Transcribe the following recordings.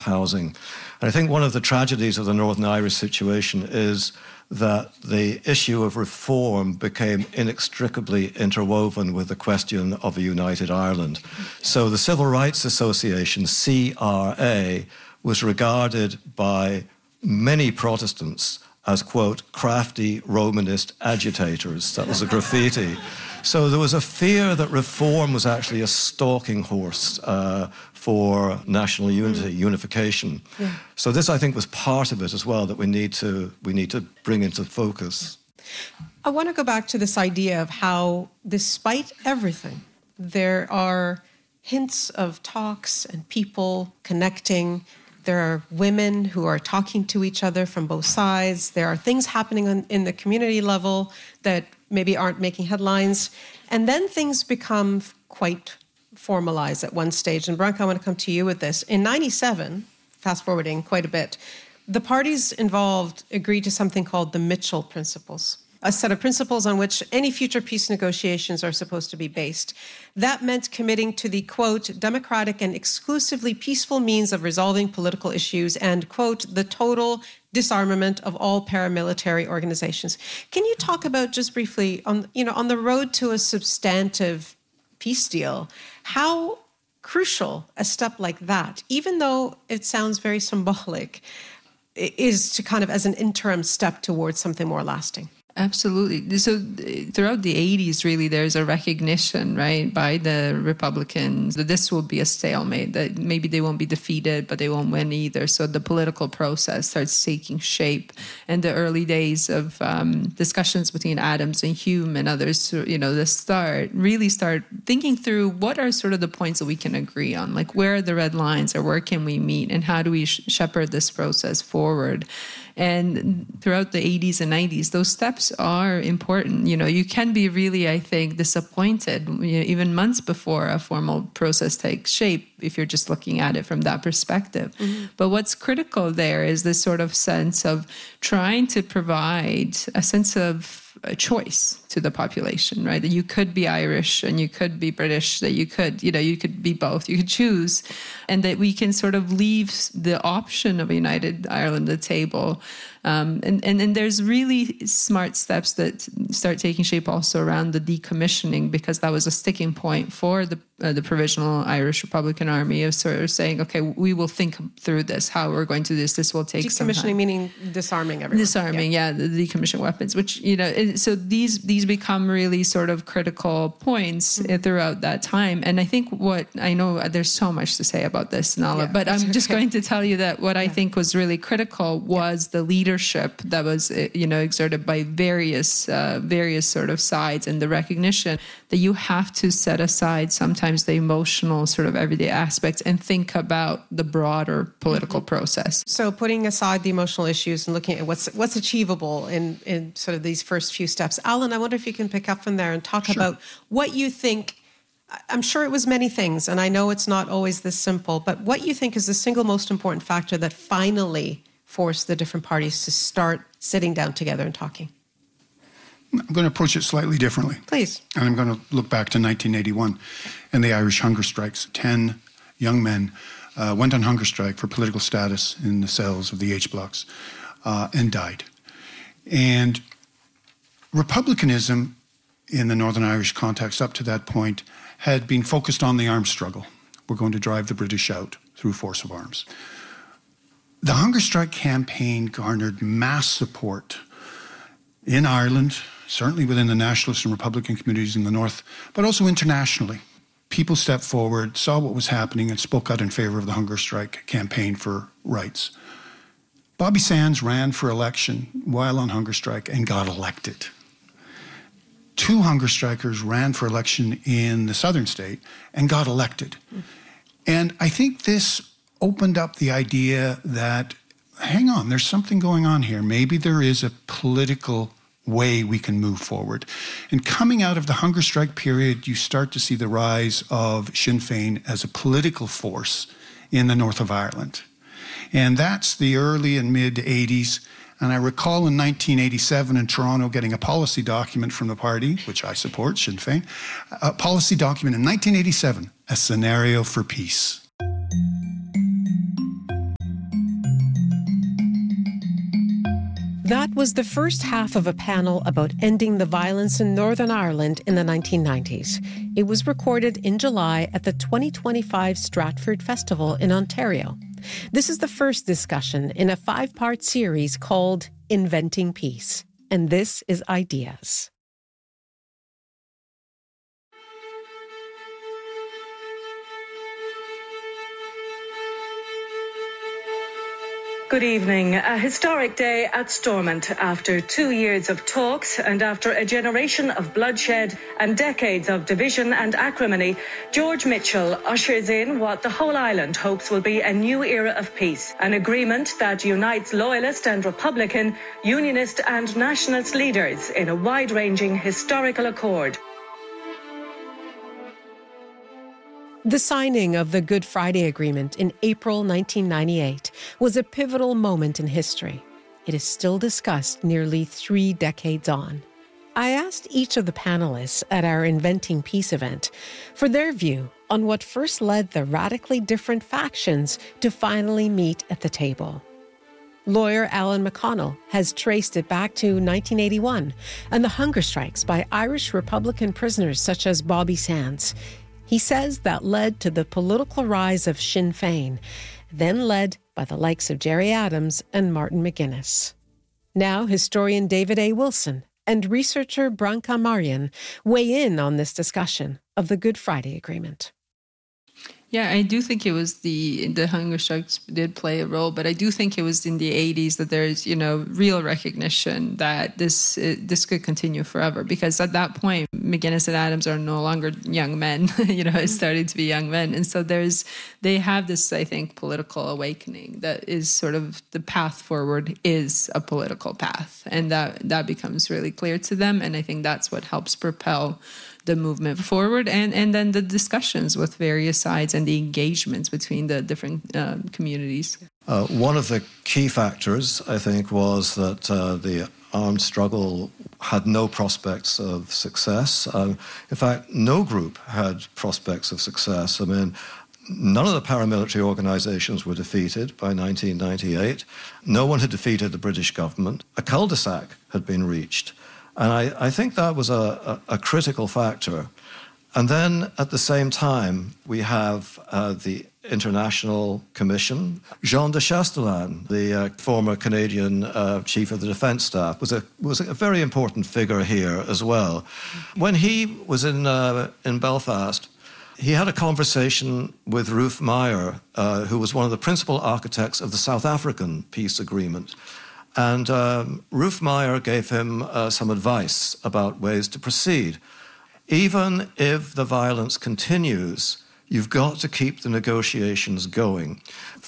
housing. And I think one of the tragedies of the Northern Irish situation is that the issue of reform became inextricably interwoven with the question of a united Ireland. So the Civil Rights Association, CRA, was regarded by many Protestants as, quote, crafty Romanist agitators. That was a graffiti. So there was a fear that reform was actually a stalking horse for national unity, unification. Yeah. So this, I think, was part of it as well that we need to bring into focus. I want to go back to this idea of how, despite everything, there are hints of talks and people connecting. There are women who are talking to each other from both sides. There are things happening in the community level that maybe aren't making headlines. And then things become quite formalized at one stage. And Branka, I want to come to you with this. In 97, fast forwarding quite a bit, the parties involved agreed to something called the Mitchell Principles, a set of principles on which any future peace negotiations are supposed to be based. That meant committing to the, quote, democratic and exclusively peaceful means of resolving political issues and, quote, the total disarmament of all paramilitary organizations. Can you talk about, just briefly, on the road to a substantive peace deal, how crucial a step like that, even though it sounds very symbolic, is to kind of as an interim step towards something more lasting? Absolutely. So throughout the 80s, really, there's a recognition, right, by the Republicans that this will be a stalemate, that maybe they won't be defeated, but they won't win either. So the political process starts taking shape. And the early days of discussions between Adams and Hume and others, really start thinking through what are sort of the points that we can agree on, like where are the red lines or where can we meet and how do we shepherd this process forward. And throughout the 80s and 90s, those steps are important. You can be really, I think, disappointed, even months before a formal process takes shape, if you're just looking at it from that perspective. Mm-hmm. But what's critical there is this sort of sense of trying to provide a sense of a choice to the population, right? That you could be Irish and you could be British, that you could be both, you could choose, and that we can sort of leave the option of a united Ireland at the table. And there's really smart steps that start taking shape also around the decommissioning, because that was a sticking point for the Provisional Irish Republican Army of sort of saying, okay, we will think through this, how we're going to do this. This will take some time. Decommissioning meaning disarming everyone. Disarming, yeah, the decommissioned weapons, which, so these become really sort of critical points throughout that time. And I think I know there's so much to say about this, Nala, but I'm just going to tell you that what I think was really critical was the leadership that was, exerted by various sort of sides, and the recognition that you have to set aside sometimes the emotional sort of everyday aspects and think about the broader political process. So putting aside the emotional issues and looking at what's achievable in sort of these first few steps. Alan, I wonder if you can pick up from there and talk about what you think. I'm sure it was many things, and I know it's not always this simple, but what you think is the single most important factor that finally forced the different parties to start sitting down together and talking? I'm going to approach it slightly differently. Please. And I'm going to look back to 1981 and the Irish hunger strikes. 10 young men went on hunger strike for political status in the cells of the H blocks and died. And republicanism in the Northern Irish context up to that point had been focused on the arms struggle. We're going to drive the British out through force of arms. The hunger strike campaign garnered mass support in Ireland, certainly within the nationalist and Republican communities in the North, but also internationally. People stepped forward, saw what was happening, and spoke out in favor of the hunger strike campaign for rights. Bobby Sands ran for election while on hunger strike and got elected. 2 hunger strikers ran for election in the southern state and got elected. And I think this opened up the idea that, hang on, there's something going on here. Maybe there is a political way we can move forward. And coming out of the hunger strike period, you start to see the rise of Sinn Féin as a political force in the north of Ireland. And that's the early and mid-'80s. And I recall in 1987 in Toronto getting a policy document from the party, which I support, Sinn Féin, a policy document in 1987, a scenario for peace. That was the first half of a panel about ending the violence in Northern Ireland in the 1990s. It was recorded in July at the 2025 Stratford Festival in Ontario. This is the first discussion in a 5-part series called Inventing Peace. And this is Ideas. Good evening. A historic day at Stormont after 2 years of talks and after a generation of bloodshed and decades of division and acrimony, George Mitchell ushers in what the whole island hopes will be a new era of peace, an agreement that unites Loyalist and Republican, Unionist and Nationalist leaders in a wide-ranging historical accord. The signing of the Good Friday Agreement in April 1998 was a pivotal moment in history. It is still discussed nearly 3 decades on. I asked each of the panelists at our Inventing Peace event for their view on what first led the radically different factions to finally meet at the table. Lawyer Alan McConnell has traced it back to 1981 and the hunger strikes by Irish Republican prisoners such as Bobby Sands. He says that led to the political rise of Sinn Féin, then led by the likes of Gerry Adams and Martin McGuinness. Now, historian David A. Wilson and researcher Branka Marian weigh in on this discussion of the Good Friday Agreement. Yeah, I do think it was the hunger strikes did play a role, but I do think it was in the 80s that there's, real recognition that this could continue forever. Because at that point, McGuinness and Adams are no longer young men, it's starting to be young men. And so they have this, I think, political awakening that is sort of the path forward is a political path. And that becomes really clear to them. And I think that's what helps propel the movement forward, and then the discussions with various sides and the engagements between the different communities. One of the key factors, I think, was that the armed struggle had no prospects of success. In fact, no group had prospects of success. I mean, none of the paramilitary organizations were defeated by 1998. No one had defeated the British government. A cul-de-sac had been reached. And I think that was a critical factor. And then at the same time, we have the International Commission. Jean de Chastelain, the former Canadian Chief of the Defence Staff, was a very important figure here as well. When he was in Belfast, he had a conversation with Ruth Meyer, who was one of the principal architects of the South African peace agreement. And Ruth Meyer gave him some advice about ways to proceed. Even if the violence continues, you've got to keep the negotiations going.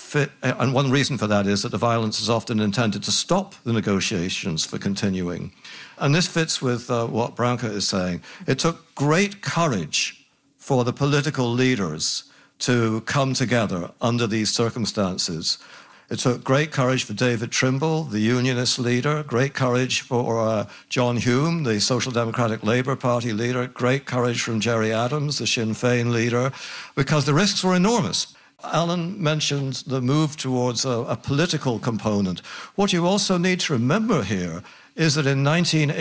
And one reason for that is that the violence is often intended to stop the negotiations for continuing. And this fits with what Branka is saying. It took great courage for the political leaders to come together under these circumstances. It took great courage for David Trimble, the Unionist leader, great courage for John Hume, the Social Democratic Labour Party leader, great courage from Gerry Adams, the Sinn Féin leader, because the risks were enormous. Alan mentioned the move towards a political component. What you also need to remember here is that in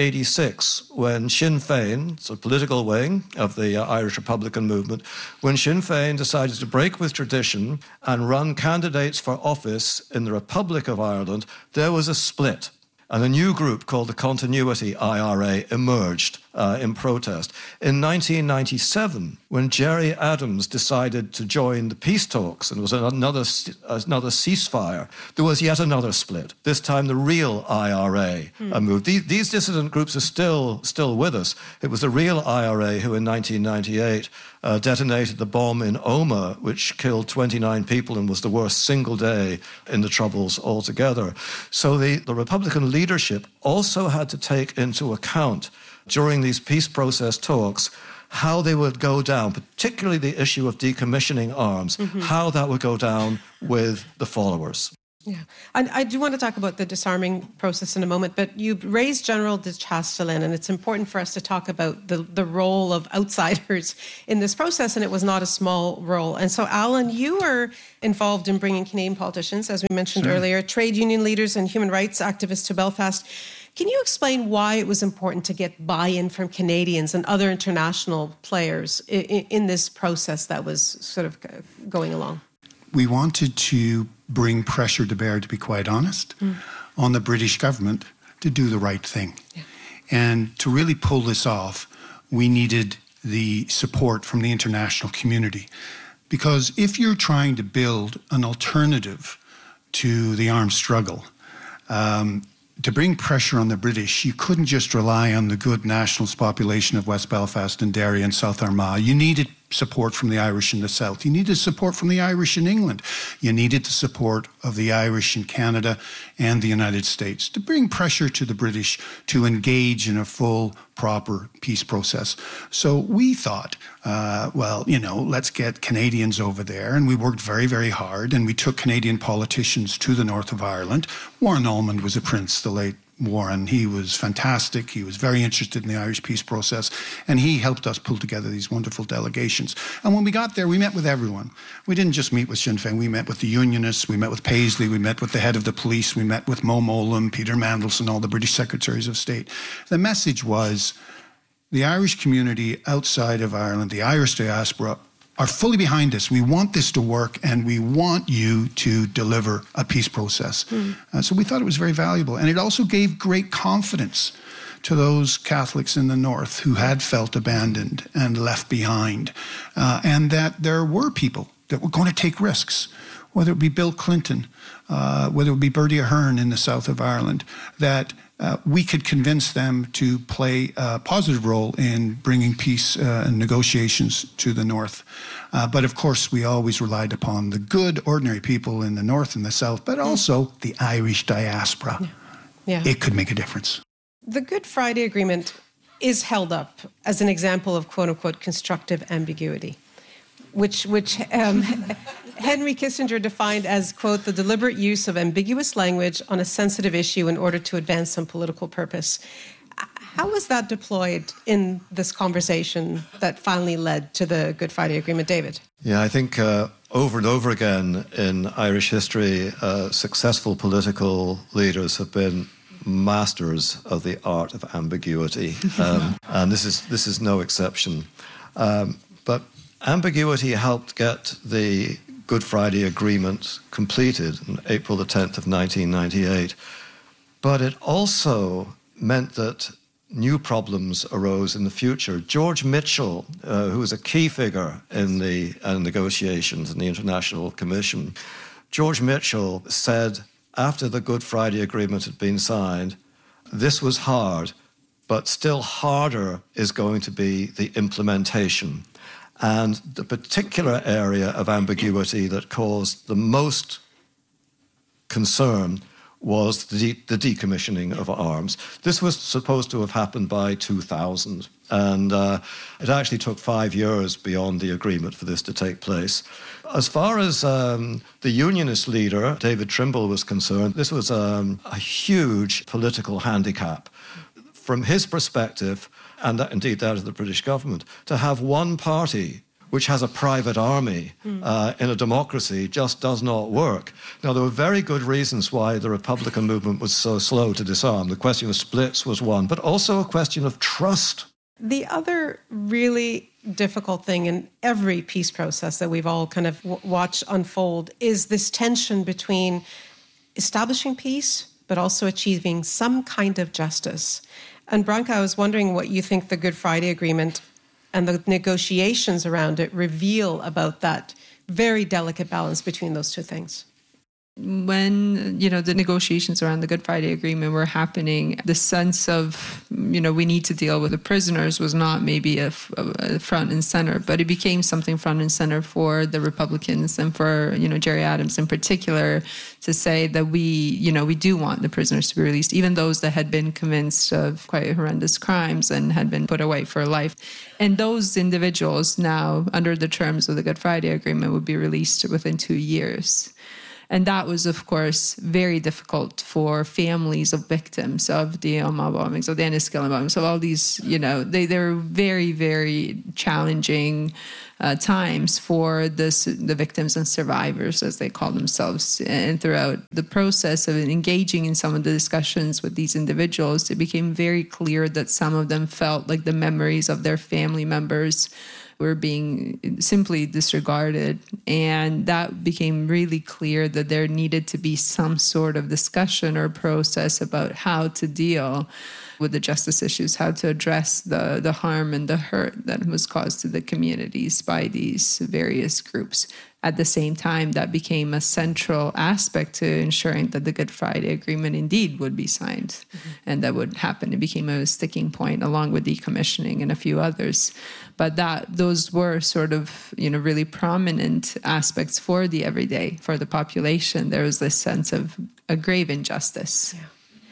1986, when Sinn Féin, it's a political wing of the Irish Republican movement, when Sinn Féin decided to break with tradition and run candidates for office in the Republic of Ireland, there was a split. And a new group called the Continuity IRA emerged in protest. In 1997, when Gerry Adams decided to join the peace talks and it was another ceasefire, there was yet another split. This time the real IRA moved. These dissident groups are still with us. It was the real IRA who in 1998 detonated the bomb in Omagh, which killed 29 people and was the worst single day in the Troubles altogether. So the Republican leadership also had to take into account during these peace process talks how they would go down, particularly the issue of decommissioning arms, how that would go down with the followers. Yeah, I do want to talk about the disarming process in a moment, but you raised General de Chastelain, and it's important for us to talk about the role of outsiders in this process, and it was not a small role. And so, Alan, you were involved in bringing Canadian politicians, as we mentioned earlier, trade union leaders and human rights activists to Belfast. Can you explain why it was important to get buy-in from Canadians and other international players in this process that was sort of going along? We wanted to bring pressure to bear, to be quite honest, on the British government to do the right thing. Yeah. And to really pull this off, we needed the support from the international community. Because if you're trying to build an alternative to the armed struggle, to bring pressure on the British, you couldn't just rely on the good nationalist population of West Belfast and Derry and South Armagh. You needed support from the Irish in the South. You needed support from the Irish in England. You needed the support of the Irish in Canada and the United States to bring pressure to the British to engage in a full, proper peace process. So we thought, let's get Canadians over there. And we worked very, very hard. And we took Canadian politicians to the north of Ireland. Warren Allmond was a prince, the late Warren. He was fantastic. He was very interested in the Irish peace process, and he helped us pull together these wonderful delegations. And when we got there, we met with everyone. We didn't just meet with Sinn Féin. We met with the Unionists. We met with Paisley. We met with the head of the police. We met with Mo Mowlam, Peter Mandelson, all the British Secretaries of State. The message was the Irish community outside of Ireland, the Irish diaspora, are fully behind us. We want this to work, and we want you to deliver a peace process. So we thought it was very valuable. And it also gave great confidence to those Catholics in the North who had felt abandoned and left behind, and that there were people that were going to take risks, whether it be Bill Clinton, whether it be Bertie Ahern in the south of Ireland, that we could convince them to play a positive role in bringing peace and negotiations to the North. But of course, we always relied upon the good, ordinary people in the North and the South, but also the Irish diaspora. Yeah. It could make a difference. The Good Friday Agreement is held up as an example of quote-unquote constructive ambiguity, which Henry Kissinger defined as, quote, the deliberate use of ambiguous language on a sensitive issue in order to advance some political purpose. How was that deployed in this conversation that finally led to the Good Friday Agreement, David? Yeah, I think over and over again in Irish history, successful political leaders have been masters of the art of ambiguity, and this is no exception. But ambiguity helped get the Good Friday Agreement completed on April the 10th of 1998. But it also meant that new problems arose in the future. George Mitchell, who was a key figure in the negotiations in the International Commission, George Mitchell said after the Good Friday Agreement had been signed, this was hard, but still harder is going to be the implementation. And the particular area of ambiguity that caused the most concern was the decommissioning of arms. This was supposed to have happened by 2000, and it actually took 5 years beyond the agreement for this to take place. As far as the Unionist leader, David Trimble, was concerned, this was a huge political handicap. From his perspective, and indeed that of the British government, to have one party which has a private army in a democracy just does not work. Now, there were very good reasons why the Republican movement was so slow to disarm. The question of splits was one, but also a question of trust. The other really difficult thing in every peace process that we've all kind of watched unfold is this tension between establishing peace, but also achieving some kind of justice. And Branka, I was wondering what you think the Good Friday Agreement and the negotiations around it reveal about that very delicate balance between those two things. When, the negotiations around the Good Friday Agreement were happening, the sense of, we need to deal with the prisoners was not maybe a front and center, but it became something front and center for the Republicans and for, Gerry Adams in particular, to say that we do want the prisoners to be released, even those that had been convinced of quite horrendous crimes and had been put away for life. And those individuals now, under the terms of the Good Friday Agreement, would be released within 2 years. And that was, of course, very difficult for families of victims of the Omagh bombings, of the Enniskillen bombings, of all these, they were very, very challenging times for the victims and survivors, as they call themselves. And throughout the process of engaging in some of the discussions with these individuals, it became very clear that some of them felt like the memories of their family members were being simply disregarded. And that became really clear that there needed to be some sort of discussion or process about how to deal with the justice issues, how to address the harm and the hurt that was caused to the communities by these various groups. At the same time, that became a central aspect to ensuring that the Good Friday Agreement indeed would be signed, and that would happen. It became a sticking point along with decommissioning and a few others. But those were sort of, really prominent aspects for the everyday, for the population. There was this sense of a grave injustice. Yeah.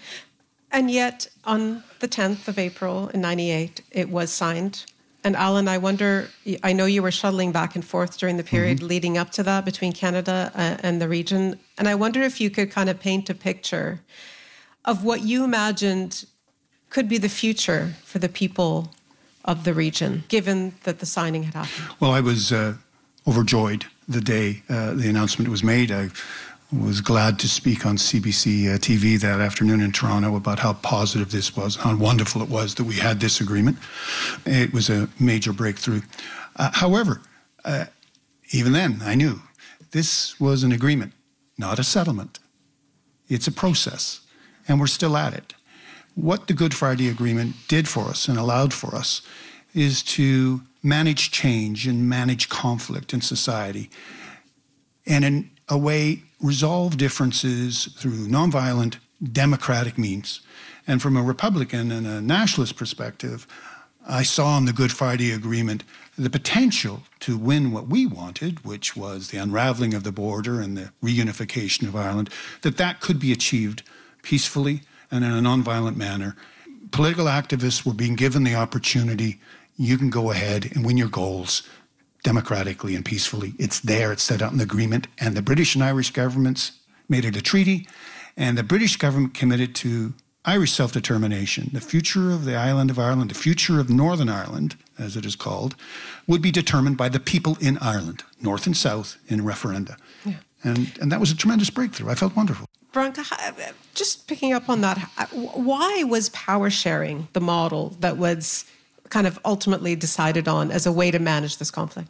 And yet, on the 10th of April in 98, it was signed. And Alan, I wonder, I know you were shuttling back and forth during the period leading up to that between Canada and the region. And I wonder if you could kind of paint a picture of what you imagined could be the future for the people of the region, given that the signing had happened. Well, I was overjoyed the day the announcement was made. I was glad to speak on CBC TV that afternoon in Toronto about how positive this was, how wonderful it was that we had this agreement. It was a major breakthrough. However, even then, I knew this was an agreement, not a settlement. It's a process, and we're still at it. What the Good Friday Agreement did for us and allowed for us is to manage change and manage conflict in society, and in a way resolve differences through nonviolent, democratic means. And from a Republican and a nationalist perspective, I saw in the Good Friday Agreement the potential to win what we wanted, which was the unraveling of the border and the reunification of Ireland, that could be achieved peacefully and in a nonviolent manner. Political activists were being given the opportunity. You can go ahead and win your goals democratically and peacefully. It's there, it's set out in the agreement, and the British and Irish governments made it a treaty, and the British government committed to Irish self-determination. The future of the island of Ireland, the future of Northern Ireland, as it is called, would be determined by the people in Ireland, North and South, in referenda. Yeah. And that was a tremendous breakthrough. I felt wonderful. Veronica, just picking up on that, why was power sharing the model that was kind of ultimately decided on as a way to manage this conflict?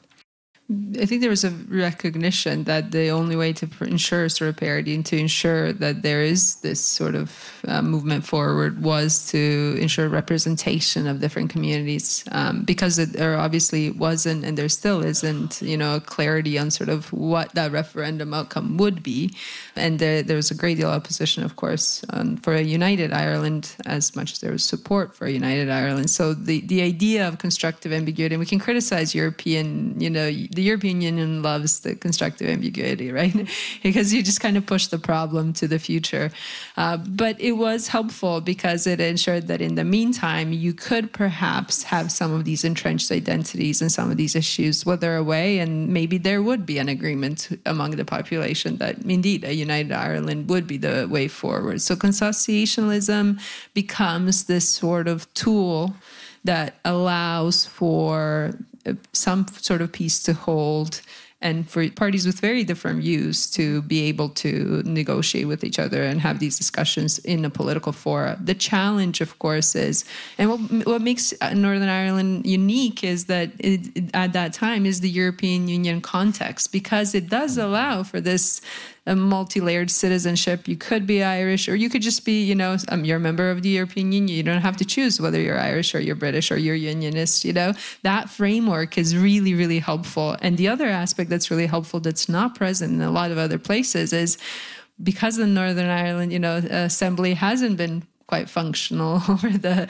I think there was a recognition that the only way to ensure sort of parity and to ensure that there is this sort of movement forward was to ensure representation of different communities, because there obviously wasn't, and there still isn't, a clarity on sort of what that referendum outcome would be. And there was a great deal of opposition, of course, for a united Ireland, as much as there was support for a united Ireland. So the idea of constructive ambiguity, and we can criticize European, the European Union loves the constructive ambiguity, right? Because you just kind of push the problem to the future. But it was helpful because it ensured that in the meantime, you could perhaps have some of these entrenched identities and some of these issues wither away, and maybe there would be an agreement among the population that indeed a united Ireland would be the way forward. So consociationalism becomes this sort of tool that allows for some sort of peace to hold and for parties with very different views to be able to negotiate with each other and have these discussions in a political forum. The challenge, of course, is, and what makes Northern Ireland unique is that at that time is the European Union context, because it does allow for this a multi-layered citizenship. You could be Irish, or you could just be, you're a member of the European Union. You don't have to choose whether you're Irish or you're British or you're Unionist, That framework is really, really helpful. And the other aspect that's really helpful that's not present in a lot of other places is because the Northern Ireland, Assembly hasn't been quite functional over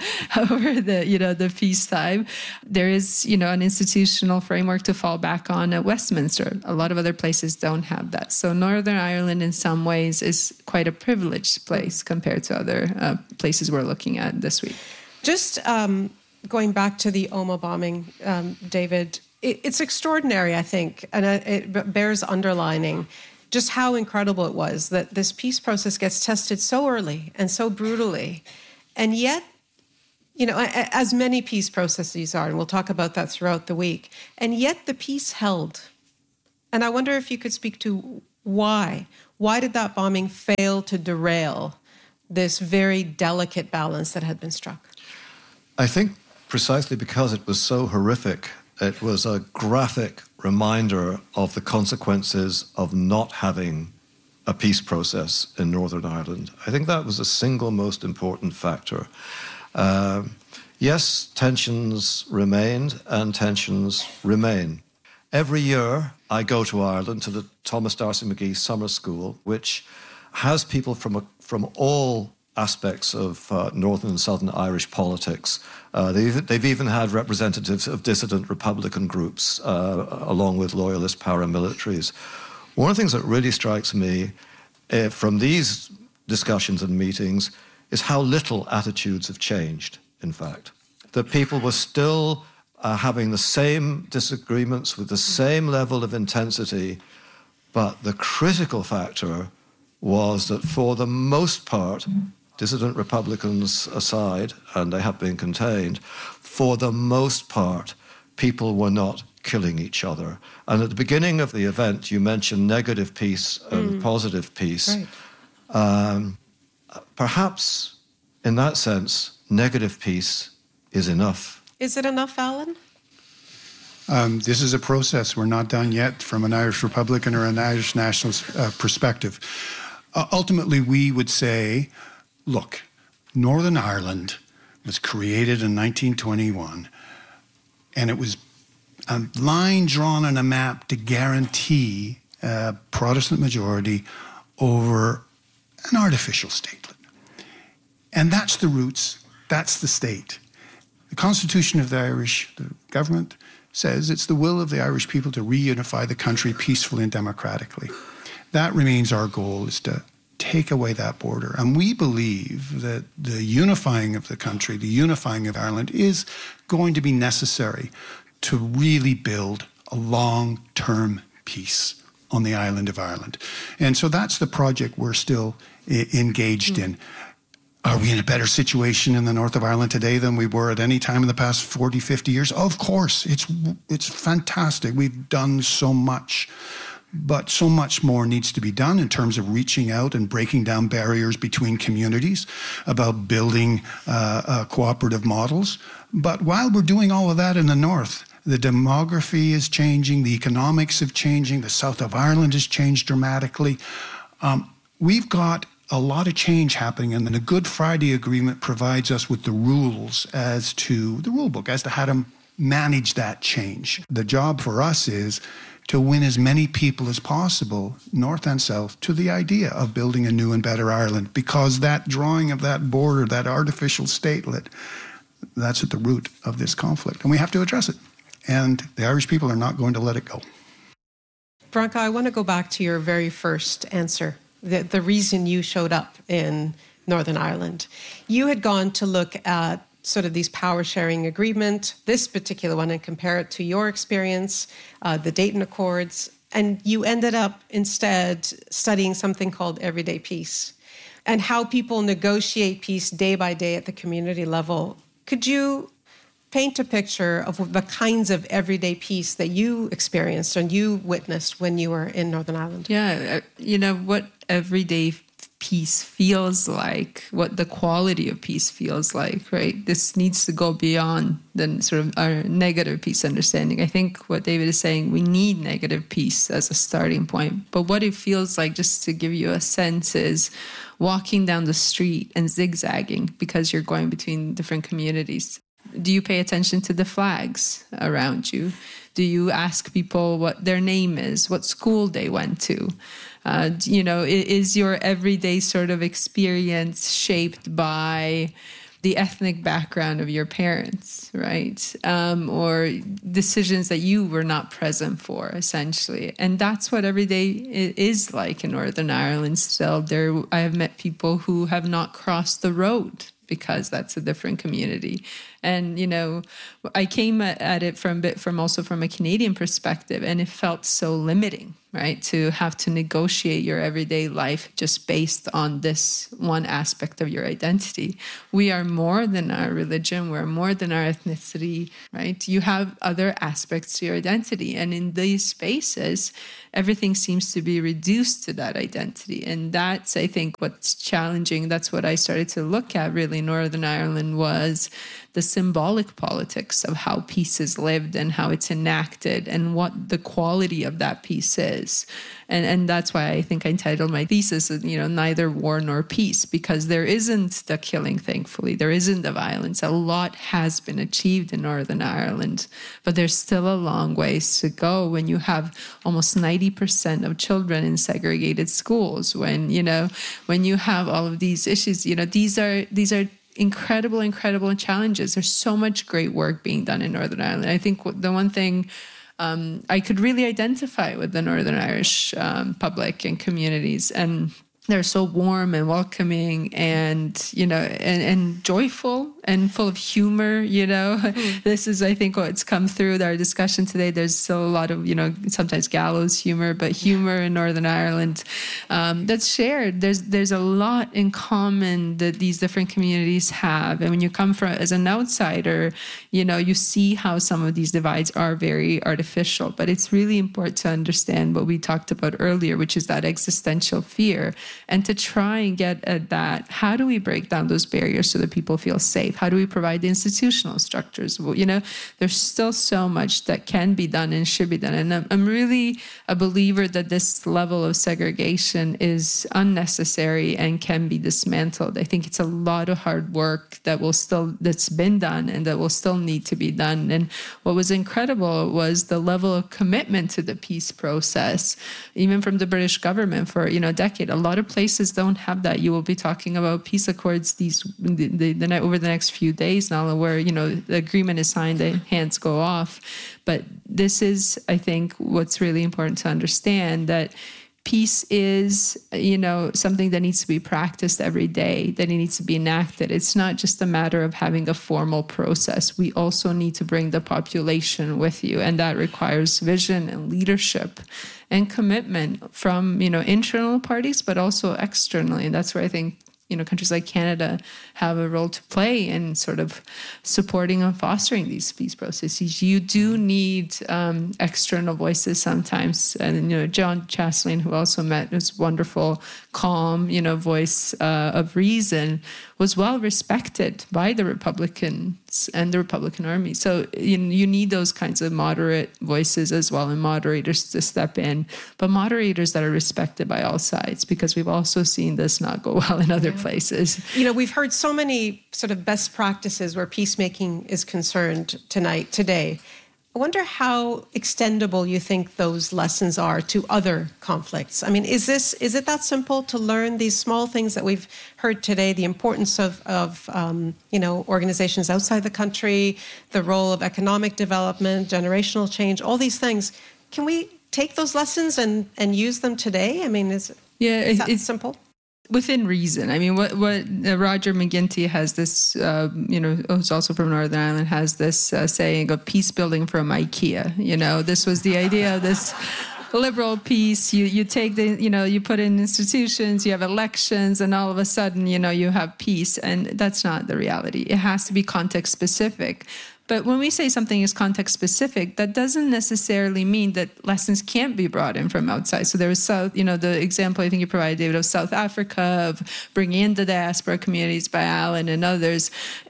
the peacetime. There is, an institutional framework to fall back on at Westminster. A lot of other places don't have that. So Northern Ireland, in some ways, is quite a privileged place compared to other places we're looking at this week. Just going back to the Omagh bombing, David, it's extraordinary, I think, and it bears underlining just how incredible it was that this peace process gets tested so early and so brutally. And yet, as many peace processes are, and we'll talk about that throughout the week, and yet the peace held. And I wonder if you could speak to why. Why did that bombing fail to derail this very delicate balance that had been struck? I think precisely because it was so horrific, it was a graphic reminder of the consequences of not having a peace process in Northern Ireland. I think that was the single most important factor. Yes, tensions remained and tensions remain. Every year I go to Ireland, to the Thomas D'Arcy McGee Summer School, which has people from all aspects of Northern and Southern Irish politics. They've even had representatives of dissident Republican groups, along with loyalist paramilitaries. One of the things that really strikes me from these discussions and meetings is how little attitudes have changed, in fact. That people were still having the same disagreements with the same level of intensity, but the critical factor was that for the most part, dissident Republicans aside, and they have been contained, for the most part, people were not killing each other. And at the beginning of the event, you mentioned negative peace and positive peace. Right. Perhaps, in that sense, negative peace is enough. Is it enough, Alan? This is a process. We're not done yet from an Irish Republican or an Irish nationalist perspective. Ultimately, we would say, look, Northern Ireland was created in 1921, and it was a line drawn on a map to guarantee a Protestant majority over an artificial statelet. And that's the roots, that's the state. The Constitution of the Irish the government says it's the will of the Irish people to reunify the country peacefully and democratically. That remains our goal, is to take away that border. And we believe that the unifying of the country, the unifying of Ireland, is going to be necessary to really build a long-term peace on the island of Ireland. And so that's the project we're still engaged in. Are we in a better situation in the north of Ireland today than we were at any time in the past 40, 50 years? Of course, it's fantastic. We've done so much, but so much more needs to be done in terms of reaching out and breaking down barriers between communities, about building cooperative models. But while we're doing all of that in the north, the demography is changing, the economics are changing, the south of Ireland has changed dramatically. We've got a lot of change happening, and the Good Friday Agreement provides us with the rules as to the rule book, as to how to manage that change. The job for us is to win as many people as possible, north and south, to the idea of building a new and better Ireland, because that drawing of that border, that artificial statelet, that's at the root of this conflict, and we have to address it. And the Irish people are not going to let it go. Branka, I want to go back to your very first answer. The reason you showed up in Northern Ireland. You had gone to look at sort of these power sharing agreement, this particular one, and compare it to your experience, the Dayton Accords, and you ended up instead studying something called everyday peace and how people negotiate peace day by day at the community level. Could you paint a picture of the kinds of everyday peace that you experienced and you witnessed when you were in Northern Ireland? Yeah, what everyday peace feels like, what the quality of peace feels like, right? This needs to go beyond the sort of our negative peace understanding. I think what David is saying, we need negative peace as a starting point. But what it feels like, just to give you a sense, is walking down the street and zigzagging because you're going between different communities. Do you pay attention to the flags around you? Do you ask people what their name is, what school they went to? Is your everyday sort of experience shaped by the ethnic background of your parents, right? Or decisions that you were not present for, essentially. And that's what every day is like in Northern Ireland still. I have met people who have not crossed the road because that's a different community. And, I came at it from a Canadian perspective, and it felt so limiting. right? To have to negotiate your everyday life just based on this one aspect of your identity. We are more than our religion. We're more than our ethnicity, right? You have other aspects to your identity. And in these spaces, everything seems to be reduced to that identity. And that's, I think, what's challenging. That's what I started to look at, really, in Northern Ireland, was the symbolic politics of how peace is lived and how it's enacted and what the quality of that peace is. And that's why I think I entitled my thesis, neither war nor peace, because there isn't the killing, thankfully. There isn't the violence. A lot has been achieved in Northern Ireland, but there's still a long ways to go when you have almost 90% of children in segregated schools, when you have all of these issues. These are incredible challenges. There's so much great work being done in Northern Ireland. I think the one thing I could really identify with the Northern Irish public and communities, and they're so warm and welcoming and joyful and full of humor, This is, I think, what's come through our discussion today. There's still a lot of, sometimes gallows humor, but humor in Northern Ireland that's shared. There's a lot in common that these different communities have. And when you come from as an outsider, you see how some of these divides are very artificial. But it's really important to understand what we talked about earlier, which is that existential fear. And to try and get at that, how do we break down those barriers so that people feel safe? How do we provide the institutional structures? Well, there's still so much that can be done and should be done. And I'm really a believer that this level of segregation is unnecessary and can be dismantled. I think it's a lot of hard work that's been done and that will still need to be done. And what was incredible was the level of commitment to the peace process, even from the British government for a decade. A lot of places don't have that. You will be talking about peace accords over the next few days now, where the agreement is signed, the hands go off. But this is, I think, what's really important to understand, that peace is, something that needs to be practiced every day, that it needs to be enacted. It's not just a matter of having a formal process. We also need to bring the population with you, and that requires vision and leadership and commitment from, internal parties, but also externally. And that's where I think, countries like Canada have a role to play in sort of supporting and fostering these peace processes. You do need external voices sometimes. And, John Chasleen, who also met, this wonderful, calm, voice of reason, was well respected by the Republicans and the Republican Army. So you need those kinds of moderate voices as well, and moderators to step in, but moderators that are respected by all sides, because we've also seen this not go well in other places. We've heard so many sort of best practices where peacemaking is concerned today. I wonder how extendable you think those lessons are to other conflicts. I mean, is it that simple to learn these small things that we've heard today, the importance of organizations outside the country, the role of economic development, generational change, all these things? Can we take those lessons and use them today? I mean, is that simple? Within reason. I mean, what Roger McGinty has this, who's also from Northern Ireland, has this saying of peace building from IKEA. This was the idea of this liberal peace. You take you put in institutions, you have elections, and all of a sudden, you have peace. And that's not the reality. It has to be context specific. But when we say something is context specific, that doesn't necessarily mean that lessons can't be brought in from outside. So there was the example I think you provided, David, of South Africa, of bringing in the diaspora communities by Alan and others.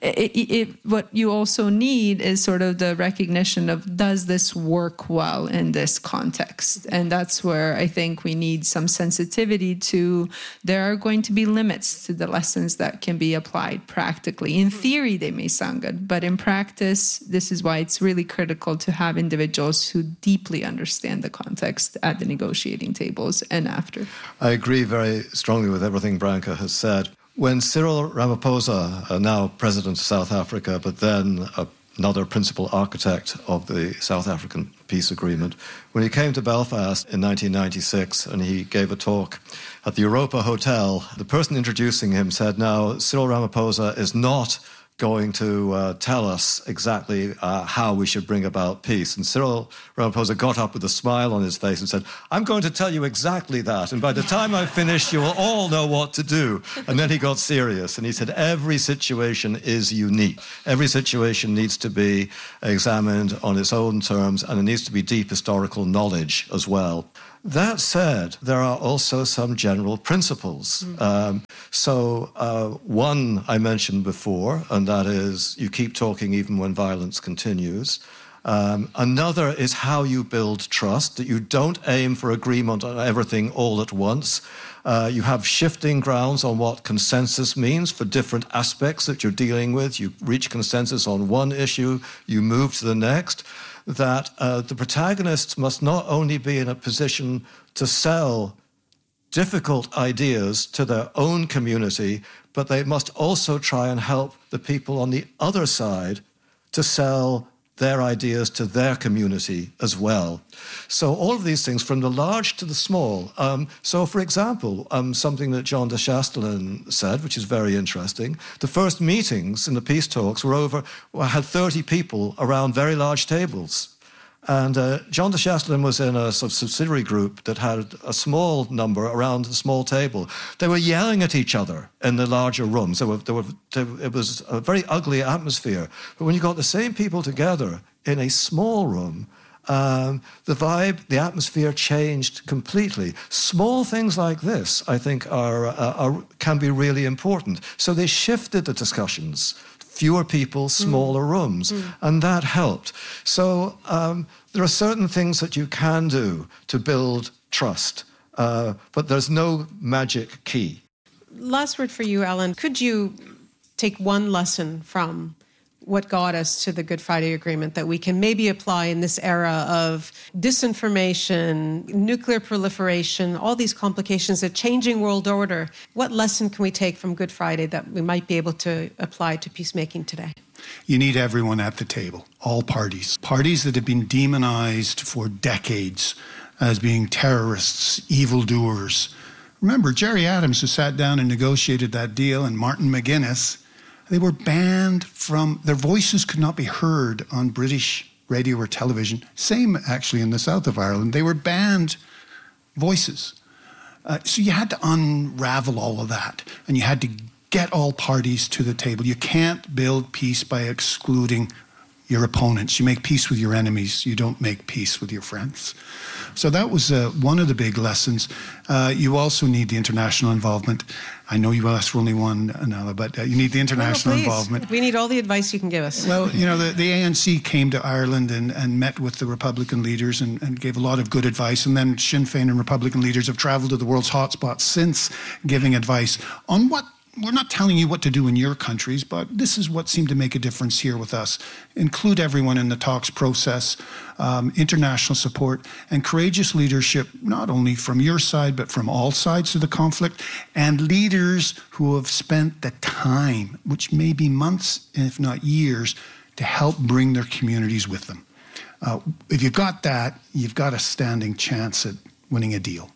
What you also need is sort of the recognition of, does this work well in this context? And that's where I think we need some sensitivity to, there are going to be limits to the lessons that can be applied practically. In theory, they may sound good, but in practice, this is why it's really critical to have individuals who deeply understand the context at the negotiating tables and after. I agree very strongly with everything Branka has said. When Cyril Ramaphosa, now President of South Africa, but then another principal architect of the South African peace agreement, when he came to Belfast in 1996 and he gave a talk at the Europa Hotel, the person introducing him said, now, Cyril Ramaphosa is not going to tell us exactly how we should bring about peace. And Cyril Ramaphosa got up with a smile on his face and said, I'm going to tell you exactly that. And by the time I finish, you will all know what to do. And then he got serious and he said, every situation is unique. Every situation needs to be examined on its own terms, and there needs to be deep historical knowledge as well. That said, there are also some general principles. One I mentioned before, and that is you keep talking even when violence continues. Another is how you build trust, that you don't aim for agreement on everything all at once. You have shifting grounds on what consensus means for different aspects that you're dealing with. You reach consensus on one issue, you move to the next. That the protagonists must not only be in a position to sell difficult ideas to their own community, but they must also try and help the people on the other side to sell their ideas to their community as well. So all of these things, from the large to the small. So, for example, something that John de Chastelain said, which is very interesting, the first meetings in the peace talks had 30 people around very large tables. And John de Chastelain was in a sort of subsidiary group that had a small number around a small table. They were yelling at each other in the larger rooms. It was a very ugly atmosphere. But when you got the same people together in a small room, the vibe, the atmosphere changed completely. Small things like this, I think, can be really important. So they shifted the discussions. Fewer people, smaller rooms, and that helped. So there are certain things that you can do to build trust, but there's no magic key. Last word for you, Ellen. Could you take one lesson from what got us to the Good Friday Agreement that we can maybe apply in this era of disinformation, nuclear proliferation, all these complications, a changing world order? What lesson can we take from Good Friday that we might be able to apply to peacemaking today? You need everyone at the table, all parties. Parties that have been demonized for decades as being terrorists, evildoers. Remember, Gerry Adams, who sat down and negotiated that deal, and Martin McGuinness, they were banned from, their voices could not be heard on British radio or television. Same, actually, in the south of Ireland. They were banned voices. So you had to unravel all of that, and you had to get all parties to the table. You can't build peace by excluding your opponents. You make peace with your enemies. You don't make peace with your friends. So that was one of the big lessons. You also need the international involvement. I know you asked for only one, Anala, but you need the international involvement. We need all the advice you can give us. Well, you know, the ANC came to Ireland and met with the Republican leaders and gave a lot of good advice. And then Sinn Féin and Republican leaders have traveled to the world's hotspots since, giving advice on what. We're not telling you what to do in your countries, but this is what seemed to make a difference here with us. Include everyone in the talks process, international support, and courageous leadership, not only from your side, but from all sides of the conflict, and leaders who have spent the time, which may be months, if not years, to help bring their communities with them. If you've got that, you've got a standing chance at winning a deal.